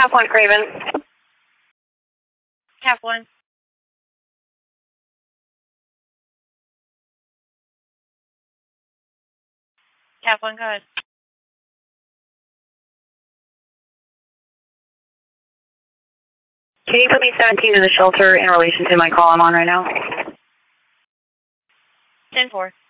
Cap 1 Craven. Cap 1. Cap 1, go ahead. Can you put me 17 in the shelter in relation to my call I'm on right now? 10-4.